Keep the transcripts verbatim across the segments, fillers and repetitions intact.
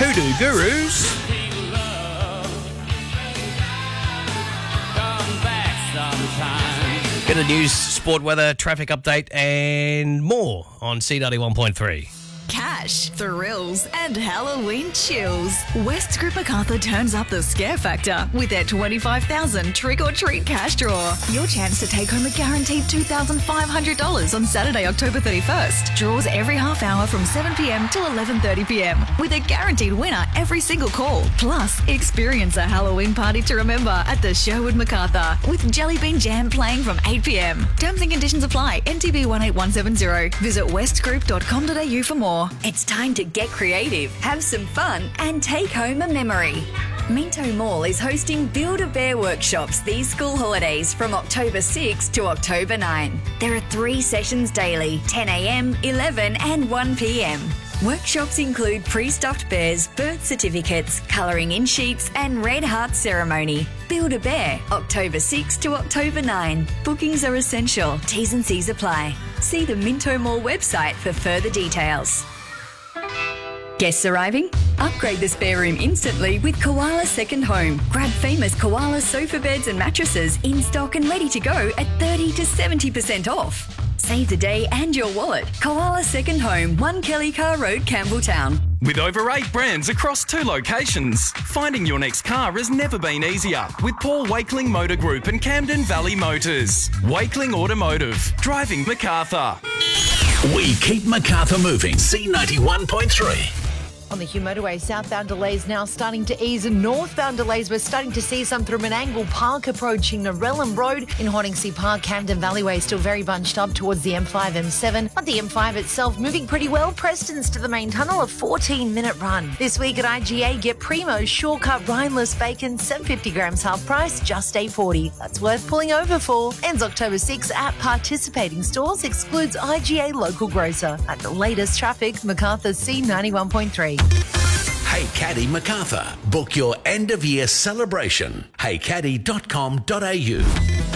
Hoodoo Gurus. Get the news, sport, weather, traffic update and more on C ninety-one point three. Cash, thrills, and Halloween chills. West Group Macarthur turns up the scare factor with their twenty-five thousand trick or treat cash draw. Your chance to take home a guaranteed two thousand five hundred dollars on Saturday, October thirty-first. Draws every half hour from seven p.m. to eleven thirty p.m. with a guaranteed winner every single call. Plus, experience a Halloween party to remember at the Sherwood Macarthur with Jelly Bean Jam playing from eight p.m. Terms and conditions apply. N T B one eight one seven zero. Visit west group dot com dot a u for more. It's time to get creative, have some fun, and take home a memory. Minto Mall is hosting Build-A-Bear workshops these school holidays from October sixth to October ninth. There are three sessions daily, ten a.m, eleven and one p.m. Workshops include pre-stuffed bears, birth certificates, colouring in sheets and red heart ceremony. Build-A-Bear, October sixth to October ninth. Bookings are essential. T's and C's apply. See the Minto Mall website for further details. Guests arriving? Upgrade the spare room instantly with Koala Second Home. Grab famous Koala sofa beds and mattresses in stock and ready to go at thirty to seventy percent off. Save the day and your wallet. Koala Second Home, one Kelly Car Road, Campbelltown. With over eight brands across two locations, finding your next car has never been easier with Paul Wakeling Motor Group and Camden Valley Motors. Wakeling Automotive, driving MacArthur. We keep MacArthur moving. C ninety-one point three. On the Hugh Motorway, southbound delays now starting to ease, and northbound delays we're starting to see some through Menangle Park approaching Narellan Road. In Horningsea Park, Camden Valleyway still very bunched up towards the M five, M seven, but the M five itself moving pretty well. Preston's to the main tunnel, a fourteen minute run. This week at I G A, get Primo's shortcut rineless bacon, seven hundred fifty grams half price, just eight forty. That's worth pulling over for. Ends October sixth at participating stores, excludes I G A local grocer. At the latest traffic, MacArthur C ninety-one point three. Hey Caddy MacArthur. Book your end of year celebration. hey caddy dot com dot a u.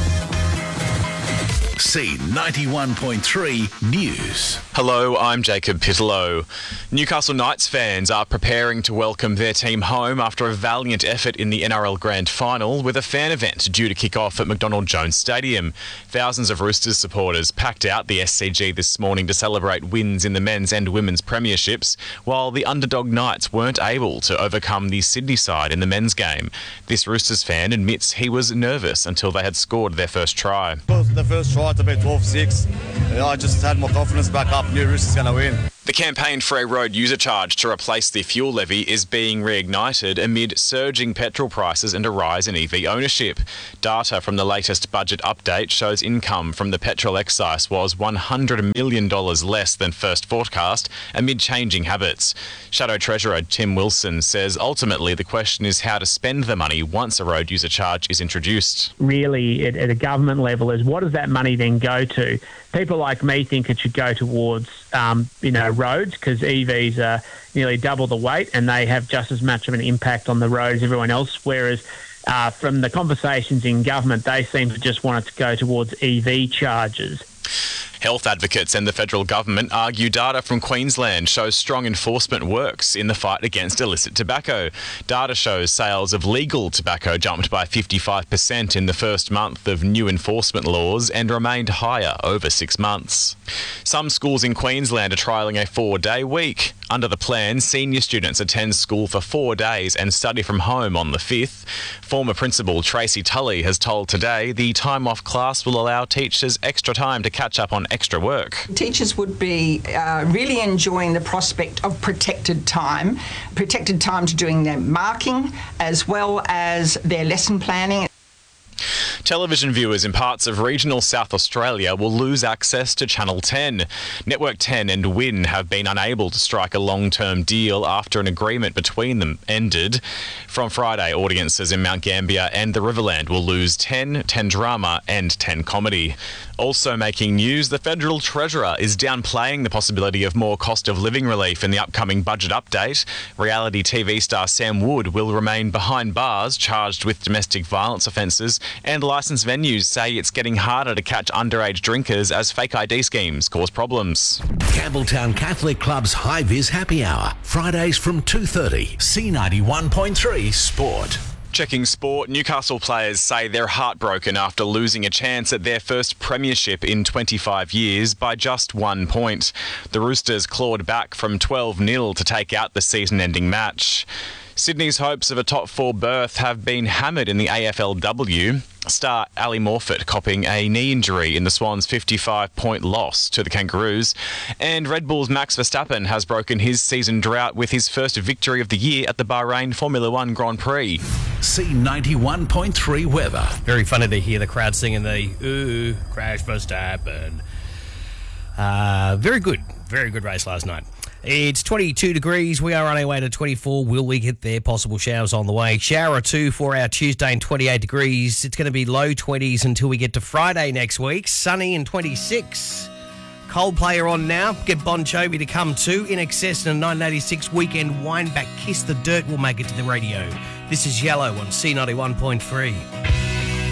C ninety-one point three News. Hello, I'm Jacob Pitlow. Newcastle Knights fans are preparing to welcome their team home after a valiant effort in the N R L Grand Final with a fan event due to kick off at McDonald Jones Stadium. Thousands of Roosters supporters packed out the S C G this morning to celebrate wins in the men's and women's premierships, while the underdog Knights weren't able to overcome the Sydney side in the men's game. This Roosters fan admits he was nervous until they had scored their first try. The first try to be twelve six. I just had my confidence back up. Knew Roosters going to win. The campaign for a road user charge to replace the fuel levy is being reignited amid surging petrol prices and a rise in E V ownership. Data from the latest budget update shows income from the petrol excise was one hundred million dollars less than first forecast amid changing habits. Shadow Treasurer Tim Wilson says ultimately the question is how to spend the money once a road user charge is introduced. Really, at, at a government level, is what does that money then go to? People like me think it should go towards, um, you know, roads, because E Vs are nearly double the weight and they have just as much of an impact on the road as everyone else, whereas uh, from the conversations in government, they seem to just want it to go towards E V charges. Health advocates and the federal government argue data from Queensland shows strong enforcement works in the fight against illicit tobacco. Data shows sales of legal tobacco jumped by fifty-five percent in the first month of new enforcement laws and remained higher over six months. Some schools in Queensland are trialling a four-day week. Under the plan, senior students attend school for four days and study from home on the fifth. Former Principal Tracy Tully has told Today the time off class will allow teachers extra time to catch up on extra work. Teachers would be uh, really enjoying the prospect of protected time, protected time to doing their marking as well as their lesson planning. Television viewers in parts of regional South Australia will lose access to Channel ten. Network ten and Win have been unable to strike a long-term deal after an agreement between them ended. From Friday, audiences in Mount Gambier and the Riverland will lose ten, ten Drama and ten Comedy. Also making news, the Federal Treasurer is downplaying the possibility of more cost of living relief in the upcoming budget update. Reality T V star Sam Wood will remain behind bars, charged with domestic violence offences and licensed venues say it's getting harder to catch underage drinkers as fake I D schemes cause problems. Campbelltown Catholic Club's High Vis Happy Hour, Fridays from two thirty. C ninety-one point three Sport. Checking sport, Newcastle players say they're heartbroken after losing a chance at their first premiership in twenty-five years by just one point. The Roosters clawed back from twelve nil to take out the season-ending match. Sydney's hopes of a top four berth have been hammered in the A F L W. Star Ali Morfitt copping a knee injury in the Swans' fifty-five point loss to the Kangaroos. And Red Bull's Max Verstappen has broken his season drought with his first victory of the year at the Bahrain Formula One Grand Prix. C ninety-one point three weather. Very funny to hear the crowd singing the "Ooh, Crash Verstappen." Uh, very good. Very good race last night. It's twenty-two degrees. We are on our way to twenty-four. Will we get there? Possible showers on the way. Shower or two for our Tuesday and twenty-eight degrees. It's going to be low twenties until we get to Friday next week. Sunny and twenty-six. Coldplay are on now. Get Bon Jovi to come too. In Excess and a nineteen eighty-six weekend wind back. Kiss the Dirt will make it to the radio. This is Yellow on C ninety-one point three.